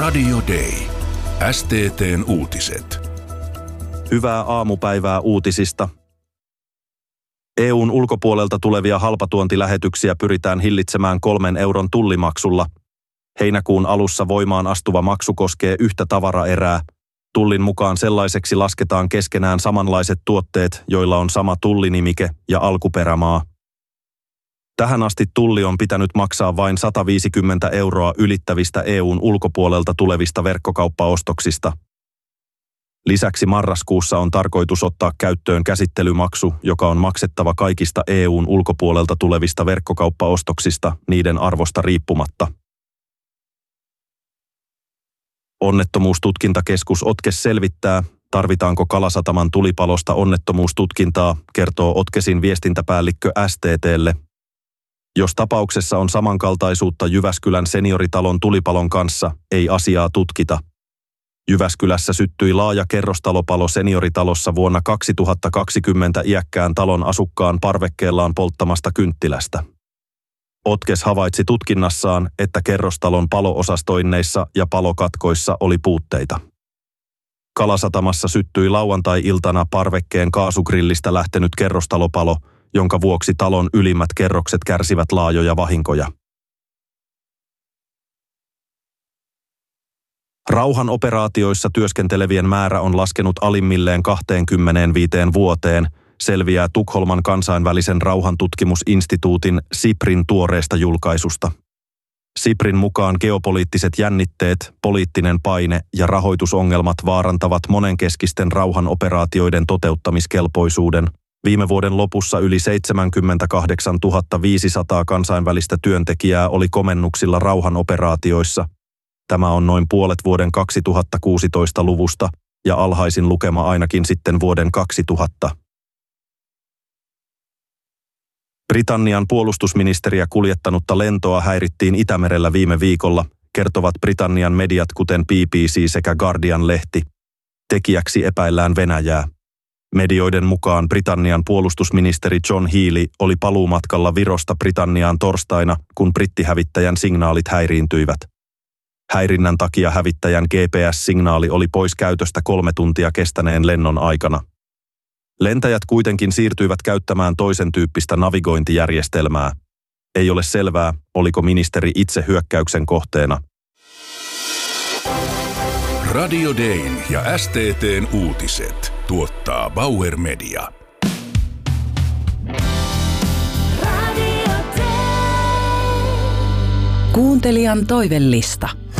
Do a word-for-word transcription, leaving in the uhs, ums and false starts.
Radio Day. S T T:n uutiset. Hyvää aamupäivää uutisista. E U:n ulkopuolelta tulevia halpatuontilähetyksiä pyritään hillitsemään kolmen euron tullimaksulla. Heinäkuun alussa voimaan astuva maksu koskee yhtä tavaraerää. Tullin mukaan sellaiseksi lasketaan keskenään samanlaiset tuotteet, joilla on sama tullinimike ja alkuperämaa. Tähän asti tulli on pitänyt maksaa vain sata viisikymmentä euroa ylittävistä E U:n ulkopuolelta tulevista verkkokauppaostoksista. Lisäksi marraskuussa on tarkoitus ottaa käyttöön käsittelymaksu, joka on maksettava kaikista E U:n ulkopuolelta tulevista verkkokauppaostoksista niiden arvosta riippumatta. Onnettomuustutkintakeskus Otkes selvittää, tarvitaanko Kalasataman tulipalosta onnettomuustutkintaa, kertoo Otkesin viestintäpäällikkö S T T:lle. Jos tapauksessa on samankaltaisuutta Jyväskylän senioritalon tulipalon kanssa, ei asiaa tutkita. Jyväskylässä syttyi laaja kerrostalopalo senioritalossa vuonna kaksituhattakaksikymmentä iäkkään talon asukkaan parvekkeellaan polttamasta kynttilästä. Otkes havaitsi tutkinnassaan, että kerrostalon palo-osastoinneissa ja palokatkoissa oli puutteita. Kalasatamassa syttyi lauantai-iltana parvekkeen kaasugrillistä lähtenyt kerrostalopalo, jonka vuoksi talon ylimmät kerrokset kärsivät laajoja vahinkoja. Rauhanoperaatioissa työskentelevien määrä on laskenut alimmilleen kaksikymmentäviisi vuoteen, selviää Tukholman kansainvälisen rauhantutkimusinstituutin SIPRin tuoreesta julkaisusta. SIPRin mukaan geopoliittiset jännitteet, poliittinen paine ja rahoitusongelmat vaarantavat monenkeskisten rauhanoperaatioiden toteuttamiskelpoisuuden. Viime vuoden lopussa yli seitsemänkymmentäkahdeksantuhatta viisisataa kansainvälistä työntekijää oli komennuksilla rauhanoperaatioissa. Tämä on noin puolet vuoden kaksituhattakuusitoista luvusta ja alhaisin lukema ainakin sitten vuoden kaksituhatta. Britannian puolustusministeriä kuljettanutta lentoa häirittiin Itämerellä viime viikolla, kertovat Britannian mediat kuten B B C sekä Guardian-lehti. Tekijäksi epäillään Venäjää. Medioiden mukaan Britannian puolustusministeri John Healey oli paluumatkalla Virosta Britanniaan torstaina, kun brittihävittäjän signaalit häiriintyivät. Häirinnän takia hävittäjän G P S-signaali oli pois käytöstä kolme tuntia kestäneen lennon aikana. Lentäjät kuitenkin siirtyivät käyttämään toisen tyyppistä navigointijärjestelmää. Ei ole selvää, oliko ministeri itse hyökkäyksen kohteena. Radio Dayn ja S T T:n uutiset tuottaa Bauer Media. Kuuntelijan toivellista.